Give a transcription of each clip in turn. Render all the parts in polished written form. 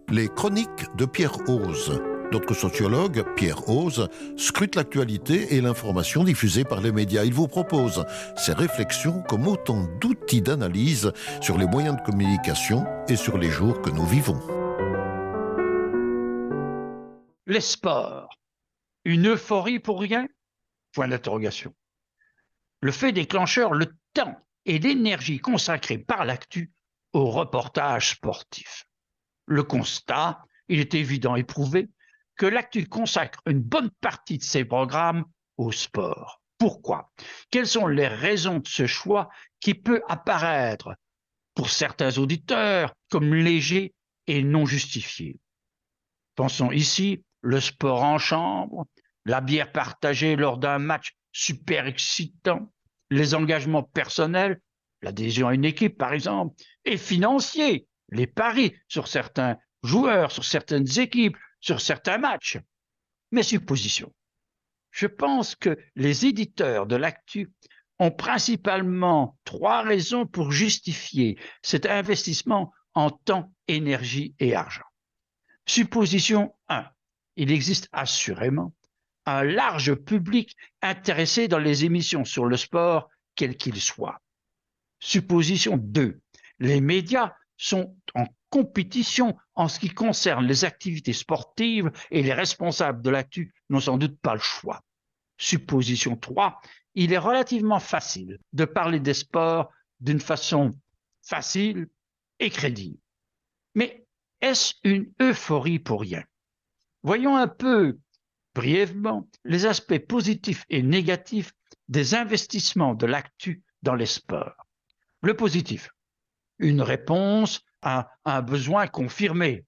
Les chroniques de Pierre Hoze. Notre sociologue, Pierre Hoze, scrute l'actualité et l'information diffusée par les médias. Il vous propose ses réflexions comme autant d'outils d'analyse sur les moyens de communication et sur les jours que nous vivons. Les sports. Une euphorie pour rien ? Point d'interrogation. Le fait déclencheur, le temps et l'énergie consacrés par l'actu au reportage sportif. Le constat, il est évident et prouvé, que l'actu consacre une bonne partie de ses programmes au sport. Pourquoi ? Quelles sont les raisons de ce choix qui peut apparaître pour certains auditeurs comme léger et non justifié ? Pensons ici le sport en chambre, la bière partagée lors d'un match super excitant, les engagements personnels, l'adhésion à une équipe par exemple, et financiers, les paris sur certains joueurs, sur certaines équipes, sur certains matchs. Mes suppositions. Je pense que les éditeurs de l'actu ont principalement 3 raisons pour justifier cet investissement en temps, énergie et argent. Supposition 1. Il existe assurément un large public intéressé dans les émissions sur le sport, quel qu'il soit. Supposition 2. Les médias sont en compétition en ce qui concerne les activités sportives et les responsables de l'actu n'ont sans doute pas le choix. Supposition 3. Il est relativement facile de parler des sports d'une façon facile et crédible. Mais est-ce une euphorie pour rien ? Voyons un peu brièvement les aspects positifs et négatifs des investissements de l'actu dans les sports. Le positif, une réponse à un besoin confirmé,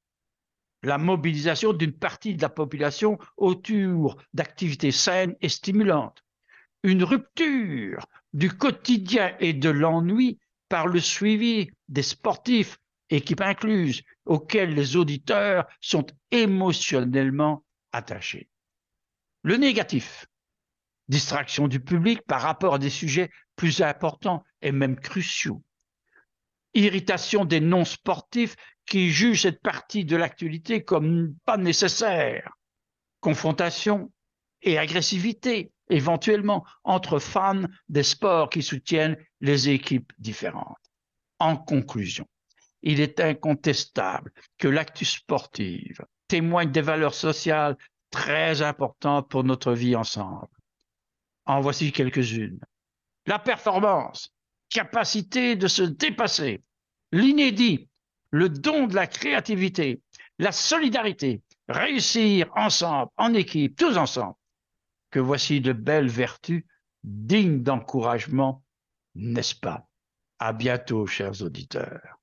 la mobilisation d'une partie de la population autour d'activités saines et stimulantes, une rupture du quotidien et de l'ennui par le suivi des sportifs, équipes incluses, auxquels les auditeurs sont émotionnellement attachés. Le négatif, distraction du public par rapport à des sujets plus importants et même cruciaux. Irritation des non-sportifs qui jugent cette partie de l'actualité comme pas nécessaire. Confrontation et agressivité, éventuellement, entre fans des sports qui soutiennent les équipes différentes. En conclusion, il est incontestable que l'actu sportive témoigne des valeurs sociales très importantes pour notre vie ensemble. En voici quelques-unes. La performance, capacité de se dépasser, l'inédit, le don de la créativité, la solidarité, réussir ensemble, en équipe, tous ensemble. Que voici de belles vertus dignes d'encouragement, n'est-ce pas ? À bientôt, chers auditeurs.